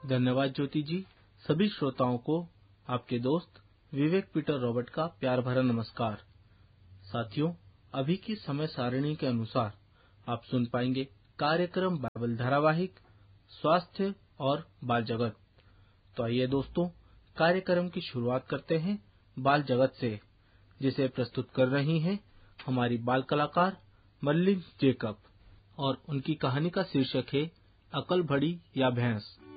धन्यवाद ज्योति जी। सभी श्रोताओं को आपके दोस्त विवेक पीटर रॉबर्ट का प्यार भरा नमस्कार। साथियों, अभी की समय सारिणी के अनुसार आप सुन पाएंगे कार्यक्रम बाइबल धारावाहिक, स्वास्थ्य और बाल जगत। तो आइए दोस्तों, कार्यक्रम की शुरुआत करते हैं बाल जगत से, जिसे प्रस्तुत कर रही हैं हमारी बाल कलाकार मर्लिन जेकब, और उनकी कहानी का शीर्षक है अकल भड़ी या भैंस।